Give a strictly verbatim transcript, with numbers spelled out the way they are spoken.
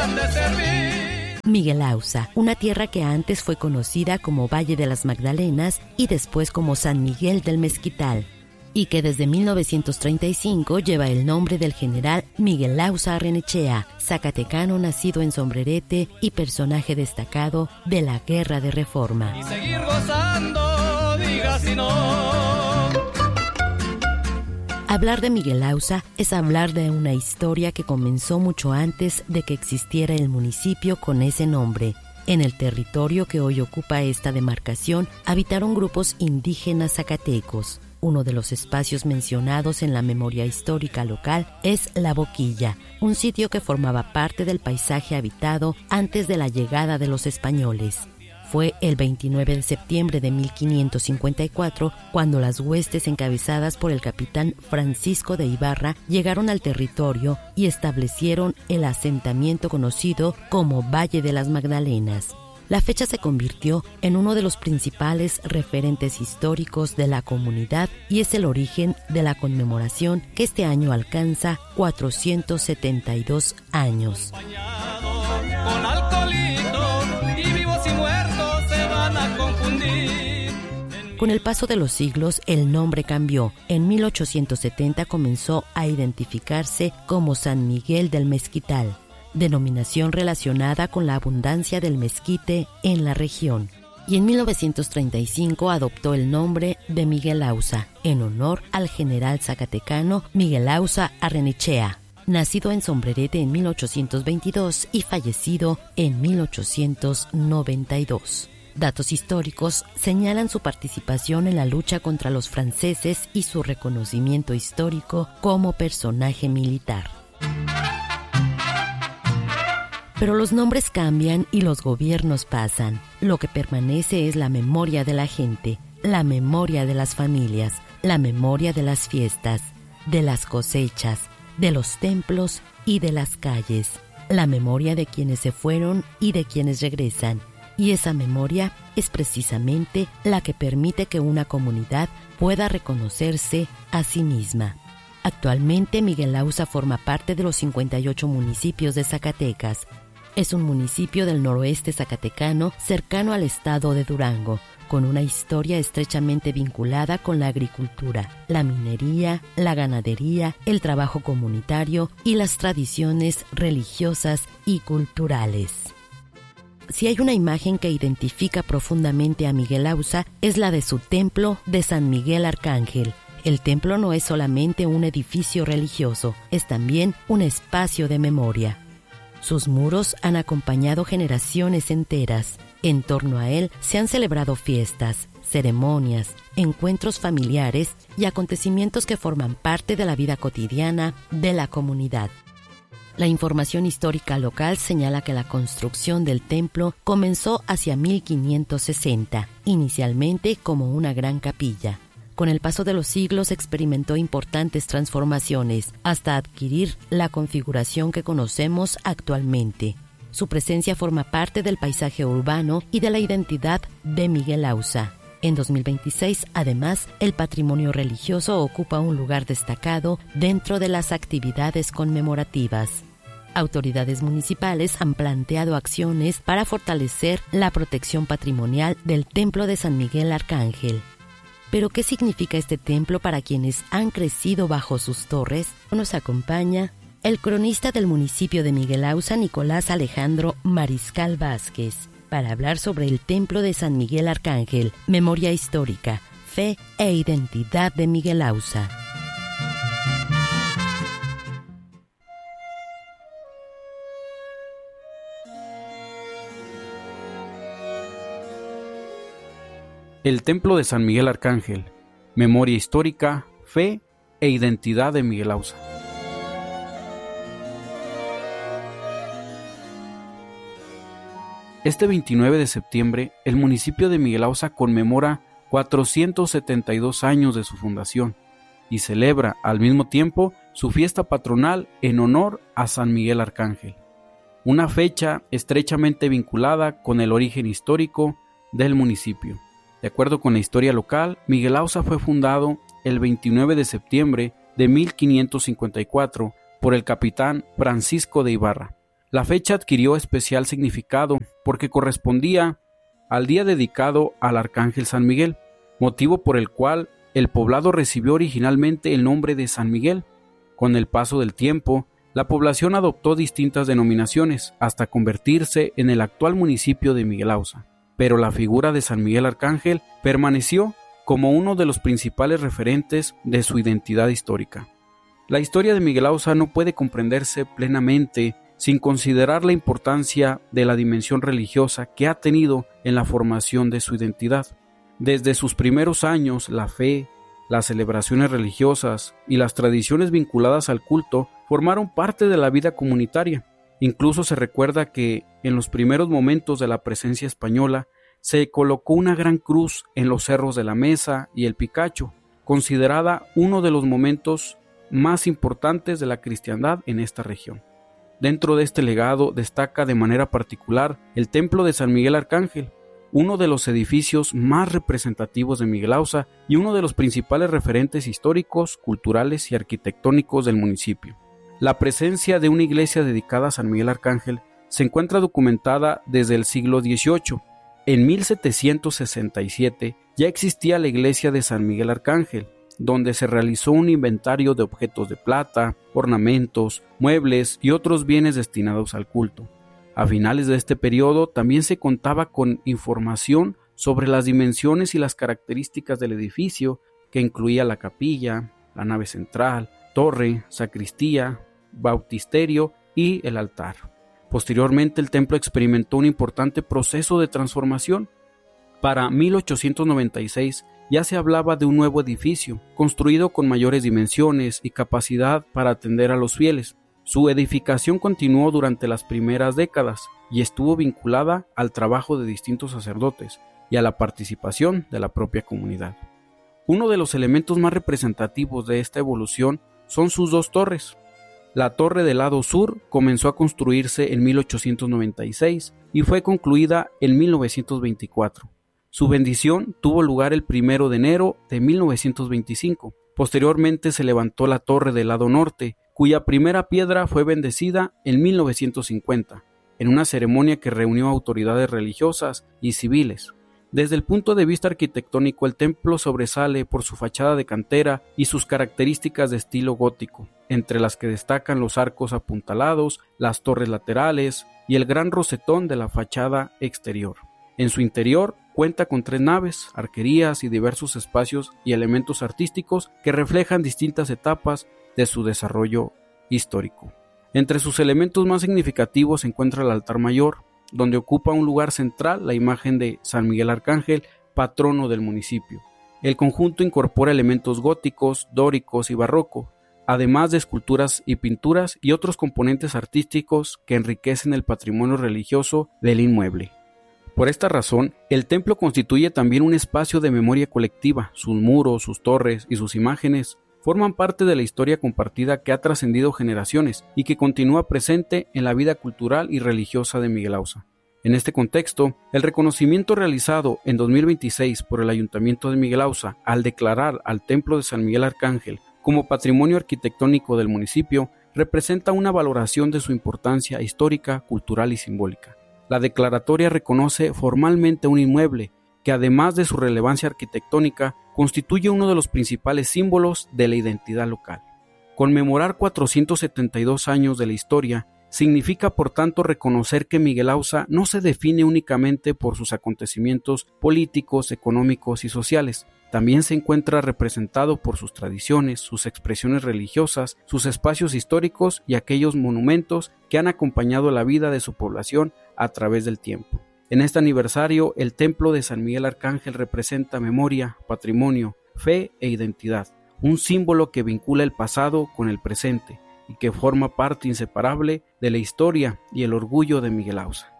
han de servir. Miguelausa, una tierra que antes fue conocida como Valle de las Magdalenas y después como San Miguel del Mezquital, y que desde mil novecientos treinta y cinco lleva el nombre del general Miguelausa Arrenechea, zacatecano nacido en Sombrerete y personaje destacado de la Guerra de Reforma. Y seguir gozando, diga si no. Hablar de Miguelausa es hablar de una historia que comenzó mucho antes de que existiera el municipio con ese nombre. En el territorio que hoy ocupa esta demarcación habitaron grupos indígenas zacatecos. Uno de los espacios mencionados en la memoria histórica local es La Boquilla, un sitio que formaba parte del paisaje habitado antes de la llegada de los españoles. Fue el veintinueve de septiembre de mil quinientos cincuenta y cuatro cuando las huestes encabezadas por el capitán Francisco de Ibarra llegaron al territorio y establecieron el asentamiento conocido como Valle de las Magdalenas. La fecha se convirtió en uno de los principales referentes históricos de la comunidad y es el origen de la conmemoración que este año alcanza cuatrocientos setenta y dos años. Con alcoholito y vivos y muertos se van a confundir. Con el paso de los siglos, el nombre cambió. En mil ochocientos setenta comenzó a identificarse como San Miguel del Mezquital, denominación relacionada con la abundancia del mezquite en la región. Y en mil novecientos treinta y cinco adoptó el nombre de Miguelausa, en honor al general zacatecano Miguelausa Arrenechea, nacido en Sombrerete en mil ochocientos veintidós y fallecido en mil ochocientos noventa y dos. Datos históricos señalan su participación en la lucha contra los franceses y su reconocimiento histórico como personaje militar. Pero los nombres cambian y los gobiernos pasan. Lo que permanece es la memoria de la gente, la memoria de las familias, la memoria de las fiestas, de las cosechas, de los templos y de las calles, la memoria de quienes se fueron y de quienes regresan. Y esa memoria es precisamente la que permite que una comunidad pueda reconocerse a sí misma. Actualmente Miguelausa forma parte de los cincuenta y ocho municipios de Zacatecas. Es un municipio del noroeste zacatecano cercano al estado de Durango, con una historia estrechamente vinculada con la agricultura, la minería, la ganadería, el trabajo comunitario y las tradiciones religiosas y culturales. Si hay una imagen que identifica profundamente a Miguelausa, es la de su templo de San Miguel Arcángel. El templo no es solamente un edificio religioso, es también un espacio de memoria. Sus muros han acompañado generaciones enteras. En torno a él se han celebrado fiestas, ceremonias, encuentros familiares y acontecimientos que forman parte de la vida cotidiana de la comunidad. La información histórica local señala que la construcción del templo comenzó hacia mil quinientos sesenta, inicialmente como una gran capilla. Con el paso de los siglos experimentó importantes transformaciones hasta adquirir la configuración que conocemos actualmente. Su presencia forma parte del paisaje urbano y de la identidad de Miguelausa. En dos mil veintiséis, además, el patrimonio religioso ocupa un lugar destacado dentro de las actividades conmemorativas. Autoridades municipales han planteado acciones para fortalecer la protección patrimonial del Templo de San Miguel Arcángel. ¿Pero qué significa este templo para quienes han crecido bajo sus torres? Nos acompaña el cronista del municipio de Miguelausa, Nicolás Alejandro Mariscal Vázquez, para hablar sobre el templo de San Miguel Arcángel, memoria histórica, fe e identidad de Miguelausa. El Templo de San Miguel Arcángel, memoria histórica, fe e identidad de Miguelausa. Este veintinueve de septiembre, el municipio de Miguelausa conmemora cuatrocientos setenta y dos años de su fundación y celebra al mismo tiempo su fiesta patronal en honor a San Miguel Arcángel, una fecha estrechamente vinculada con el origen histórico del municipio. De acuerdo con la historia local, Miguelausa fue fundado el veintinueve de septiembre de mil quinientos cincuenta y cuatro por el capitán Francisco de Ibarra, La fecha adquirió especial significado porque correspondía al día dedicado al Arcángel San Miguel, motivo por el cual el poblado recibió originalmente el nombre de San Miguel. Con el paso del tiempo, la población adoptó distintas denominaciones hasta convertirse en el actual municipio de Miguel Auza, pero la figura de San Miguel Arcángel permaneció como uno de los principales referentes de su identidad histórica. La historia de Miguel Auza no puede comprenderse plenamente sin considerar la importancia de la dimensión religiosa que ha tenido en la formación de su identidad. Desde sus primeros años, la fe, las celebraciones religiosas y las tradiciones vinculadas al culto formaron parte de la vida comunitaria. Incluso se recuerda que, en los primeros momentos de la presencia española, se colocó una gran cruz en los cerros de la Mesa y el Picacho, considerada uno de los momentos más importantes de la cristiandad en esta región. Dentro de este legado destaca de manera particular el Templo de San Miguel Arcángel, uno de los edificios más representativos de Miguel Auza y uno de los principales referentes históricos, culturales y arquitectónicos del municipio. La presencia de una iglesia dedicada a San Miguel Arcángel se encuentra documentada desde el siglo dieciocho. En mil setecientos sesenta y siete ya existía la iglesia de San Miguel Arcángel, donde se realizó un inventario de objetos de plata, ornamentos, muebles y otros bienes destinados al culto. A finales de este periodo también se contaba con información sobre las dimensiones y las características del edificio, que incluía la capilla, la nave central, torre, sacristía, bautisterio y el altar. Posteriormente, el templo experimentó un importante proceso de transformación. Para mil ochocientos noventa y seis ya se hablaba de un nuevo edificio, construido con mayores dimensiones y capacidad para atender a los fieles. Su edificación continuó durante las primeras décadas y estuvo vinculada al trabajo de distintos sacerdotes y a la participación de la propia comunidad. Uno de los elementos más representativos de esta evolución son sus dos torres. La torre del lado sur comenzó a construirse en mil ochocientos noventa y seis y fue concluida en mil novecientos veinticuatro. Su bendición tuvo lugar el primero de enero de mil novecientos veinticinco. Posteriormente se levantó la torre del lado norte, cuya primera piedra fue bendecida en mil novecientos cincuenta, en una ceremonia que reunió autoridades religiosas y civiles. Desde el punto de vista arquitectónico, el templo sobresale por su fachada de cantera y sus características de estilo gótico, entre las que destacan los arcos apuntalados, las torres laterales y el gran rosetón de la fachada exterior. En su interior cuenta con tres naves, arquerías y diversos espacios y elementos artísticos que reflejan distintas etapas de su desarrollo histórico. Entre sus elementos más significativos se encuentra el altar mayor, donde ocupa un lugar central la imagen de San Miguel Arcángel, patrono del municipio. El conjunto incorpora elementos góticos, dóricos y barroco, además de esculturas y pinturas y otros componentes artísticos que enriquecen el patrimonio religioso del inmueble. Por esta razón, el templo constituye también un espacio de memoria colectiva. Sus muros, sus torres y sus imágenes forman parte de la historia compartida que ha trascendido generaciones y que continúa presente en la vida cultural y religiosa de Miguel Auza. En este contexto, el reconocimiento realizado en dos mil veintiséis por el Ayuntamiento de Miguel Auza al declarar al Templo de San Miguel Arcángel como patrimonio arquitectónico del municipio representa una valoración de su importancia histórica, cultural y simbólica. La declaratoria reconoce formalmente un inmueble que, además de su relevancia arquitectónica, constituye uno de los principales símbolos de la identidad local. Conmemorar cuatrocientos setenta y dos años de la historia significa, por tanto, reconocer que Miguel Auza no se define únicamente por sus acontecimientos políticos, económicos y sociales. También se encuentra representado por sus tradiciones, sus expresiones religiosas, sus espacios históricos y aquellos monumentos que han acompañado la vida de su población a través del tiempo. En este aniversario, el Templo de San Miguel Arcángel representa memoria, patrimonio, fe e identidad, un símbolo que vincula el pasado con el presente y que forma parte inseparable de la historia y el orgullo de Miguel Auza.